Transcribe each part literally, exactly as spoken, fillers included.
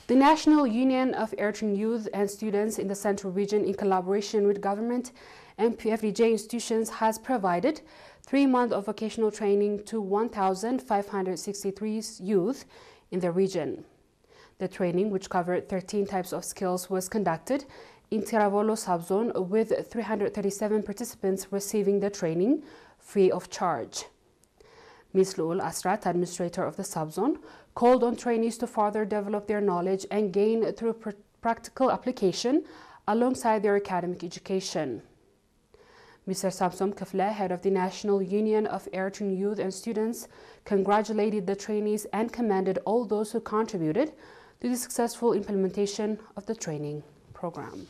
The National Union of Eritrean Youth and Students in the Central Region, in collaboration with government and P F D J institutions, has provided three months of vocational training to one thousand five hundred sixty-three youth in the region. The training, which covered thirteen types of skills, was conducted in Tiravolo subzone, with three hundred thirty-seven participants receiving the training free of charge. Miz Luul Asrat, administrator of the subzone, called on trainees to further develop their knowledge and gain through pr practical application alongside their academic education. Mister Samsom Kafle, head of the National Union of Eritrean Youth and Students, congratulated the trainees and commended all those who contributed to the successful implementation of the training program.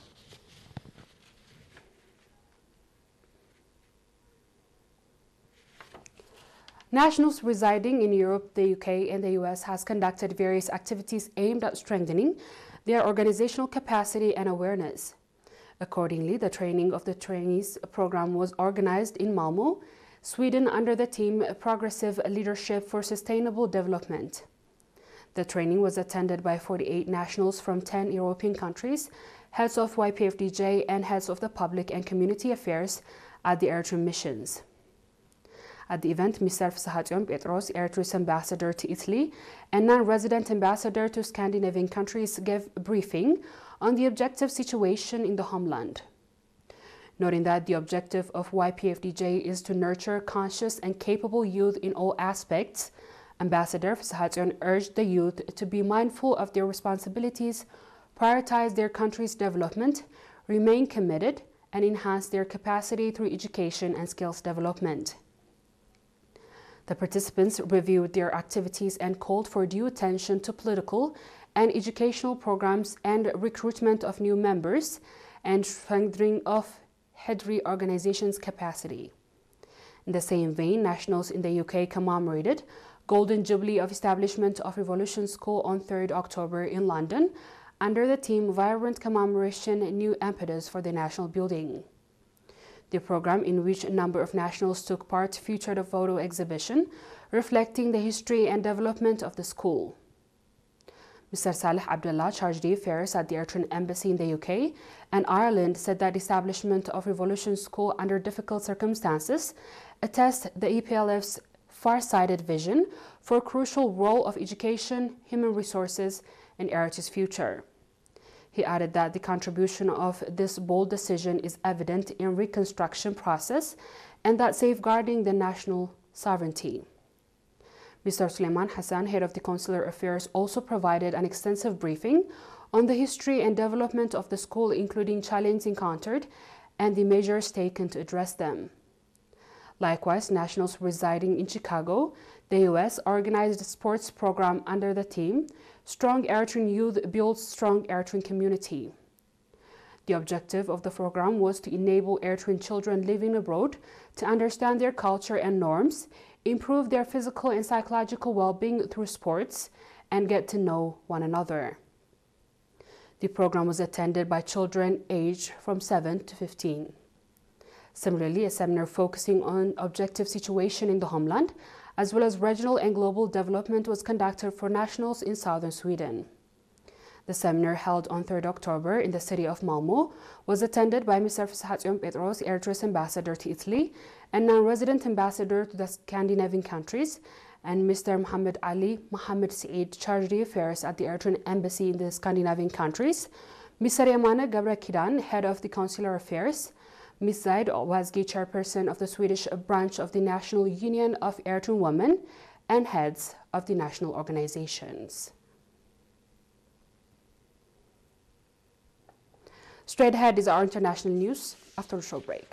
Nationals residing in Europe, the U K, and the U S has conducted various activities aimed at strengthening their organizational capacity and awareness. Accordingly, the training of the trainees program was organized in Malmö, Sweden, under the theme Progressive Leadership for Sustainable Development. The training was attended by forty-eight nationals from ten European countries, heads of Y P F D J, and heads of the public and community affairs at the Eritrean missions. At the event, Mister Fsahatyon Petros, Eritrea's ambassador to Italy and non-resident ambassador to Scandinavian countries, gave a briefing on the objective situation in the homeland. Noting that the objective of Y P F D J is to nurture conscious and capable youth in all aspects, Ambassador Fsahatyon urged the youth to be mindful of their responsibilities, prioritize their country's development, remain committed, and enhance their capacity through education and skills development. The participants reviewed their activities and called for due attention to political and educational programs and recruitment of new members and strengthening of headry organizations' capacity. In the same vein, nationals in the U K commemorated Golden Jubilee of Establishment of Revolution School on third October in London under the theme Vibrant Commemoration, New Impetus for the National Building. The program, in which a number of nationals took part, featured a photo exhibition reflecting the history and development of the school. Mister Saleh Abdullah, charge d'affaires at the Eritrean Embassy in the U K and Ireland, said that the establishment of Revolution School under difficult circumstances attests the E P L F's far-sighted vision for a crucial role of education, human resources, and Eritrea's future. He added that the contribution of this bold decision is evident in reconstruction process and that safeguarding the national sovereignty. Mister Suleiman Hassan, head of the Consular Affairs, also provided an extensive briefing on the history and development of the school, including challenges encountered and the measures taken to address them. Likewise, nationals residing in Chicago, the U S, organized a sports program under the theme Strong Eritrean Youth Builds Strong Eritrean Community. The objective of the program was to enable Eritrean children living abroad to understand their culture and norms, improve their physical and psychological well-being through sports, and get to know one another. The program was attended by children aged from seven to fifteen. Similarly, a seminar focusing on objective situation in the homeland, as well as regional and global development, was conducted for nationals in southern Sweden. The seminar, held on third October in the city of Malmö, was attended by Mister Fsahatyon Petros, Eritrea's ambassador to Italy and non-resident ambassador to the Scandinavian countries, and Mister Mohammed Ali Mohammed Said, charge d'affaires at the Eritrean Embassy in the Scandinavian countries, Mister Yamane Gabra Kidan, head of the Consular Affairs, Miz Zaid Wazgi, chairperson of the Swedish branch of the National Union of Eritrean Women, and heads of the national organizations. Straight ahead is our international news after a short break.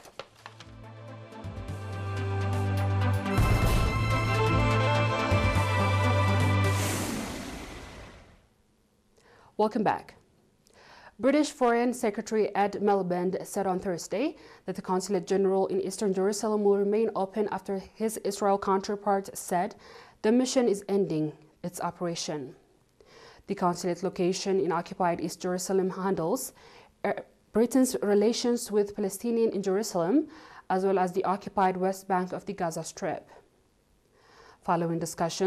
Welcome back. British Foreign Secretary Ed Miliband said on Thursday that the Consulate General in Eastern Jerusalem will remain open after his Israel counterpart said the mission is ending its operation. The consulate location in occupied East Jerusalem handles Britain's relations with Palestinians in Jerusalem, as well as the occupied West Bank of the Gaza Strip. Following discussion